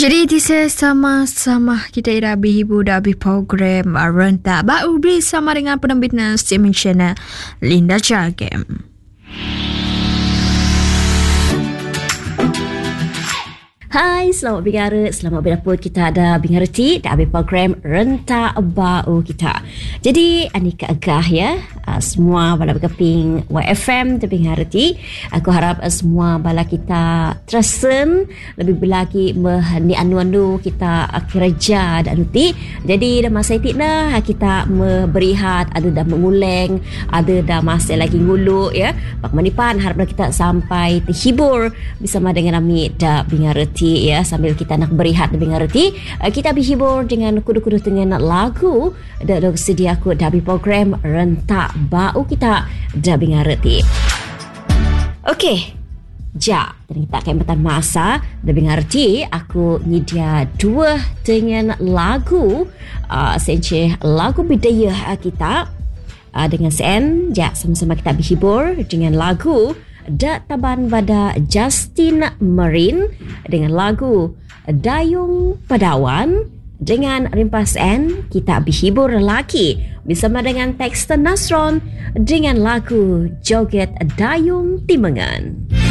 Jadi saya sama-sama kita ira berhibur dari program rentak baru bersama dengan penerbit streaming channel Linda Jagem. Hai, selamat bingara, selamat berapa kita ada bingarti dari program rentak bau kita. Jadi, anika agah ya, semua bala berkeping YFM di bingarti. Aku harap semua bala kita tersen lebih lagi ni anu kita kerja dan nuti. Jadi, dah masa itu dah kita berehat, ada dah menguleng, ada dah masih lagi nguluk ya. Pak Manipan harap kita sampai terhibur bersama dengan kami dah bingarti ya, sambil kita nak berehat lebih ngerti. Kita berhibur dengan kudu-kudu dengan lagu dan sedia aku dari program rentak bau kita dah ngerti. Okey, ja, dan kita akan bertahan masa dah ngerti. Aku nyedia dua dengan lagu senceh lagu budaya kita dengan sen. Ja, sama-sama kita berhibur dengan lagu Dak Taban pada Justin Marin dengan lagu Dayung Padawan. Dengan rimpas N kita berhibur lelaki bersama dengan Texter Nasron dengan lagu Joget Dayung Timengan.